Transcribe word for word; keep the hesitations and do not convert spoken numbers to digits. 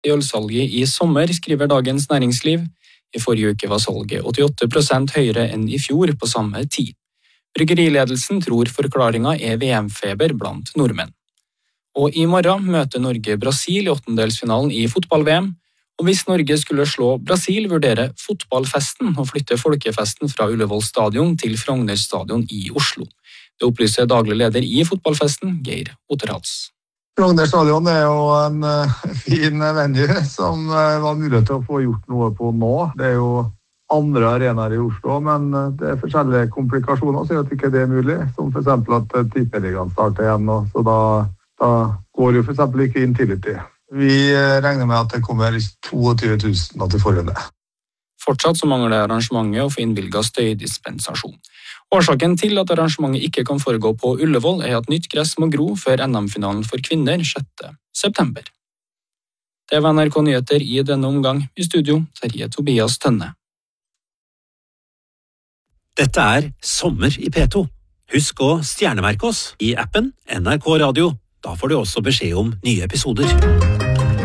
I ølsalget i sommer, skriver Dagens Næringsliv. I forrige uke var salget åttiåtte prosent høyere enn i fjor på samme tid. Bryggeriledelsen tror forklaringen er V M-feber blant nordmenn. Og i morgen møter Norge Brasil i åttendelsfinalen i fotball-V M, og hvis Norge skulle slå Brasil, vurderer fotballfesten å flytte folkefesten fra Ullevål stadion til Frogner stadion i Oslo. Det opplyser daglig leder i fotballfesten, Geir Otterhals. Frogner stadion er jo en uh, fin venue som uh, var mulig til å få gjort noe på nå. Det er jo andre arenaer i Oslo, men uh, det er forskjellige komplikasjoner, så jeg ikke det er mulig. Som for eksempel at uh, Tippeligaen starter igjen, og så da, da går jo for eksempel ikke Intility. Vi uh, regner med at det kommer tjueto tusen til forhånd. Fortsatt så mangler arrangementet å få innvilget støydispensasjon. Årsaken til at arrangementet ikke kan foregå på Ullevål er at nytt gress må gro før N M-finalen for kvinner sjette september. Det var N R K Nyheter i denne omgang. I studio, Terje Tobias Tønne. Dette er Sommer i P to. Husk å stjernemerke oss i appen N R K Radio. Da får du også beskjed om nye episoder.